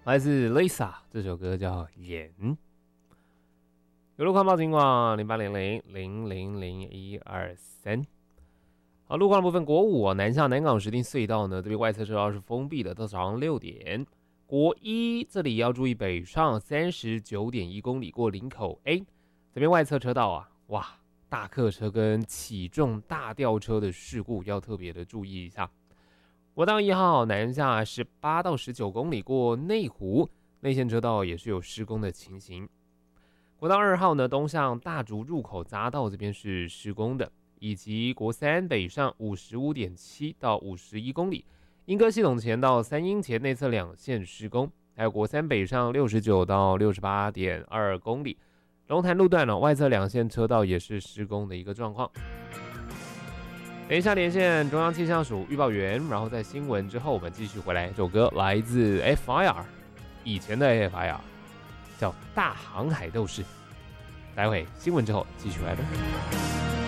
来自 Lisa， 这首歌叫《眼》。有路况报警网0800000123。好，路况的部分，国5南向南港石碇隧道呢，这边外侧车道是封闭的，到早上6点。国1这里要注意北上39.1公里过林口 A， 这边外侧车道啊，哇，大客车跟起重大吊车的事故要特别的注意一下。国道1号南下18到19公里过内湖，内线车道也是有施工的情形。国道2号呢，东向大竹入口匝道这边是施工的，以及国3北上55.7到51公里，莺歌系统前到三莺前内侧2线施工，还有国3北上69到68.2公里，龙潭路段外侧2线车道也是施工的一个状况。等一下连线中央气象署预报员，然后在新闻之后我们继续回来。这首歌来自 FIR， 以前的 FIR 叫《大航海斗士》。待会新闻之后继续来的。